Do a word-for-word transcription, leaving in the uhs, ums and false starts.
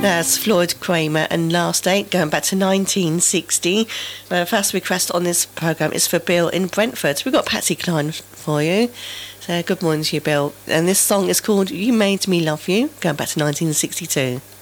That's Floyd Kramer and Last Date, going back to nineteen sixty. The first request on this programme is for Bill in Brentford. So we've got Patsy Cline for you. So good morning to you, Bill. And this song is called You Made Me Love You, going back to nineteen sixty-two.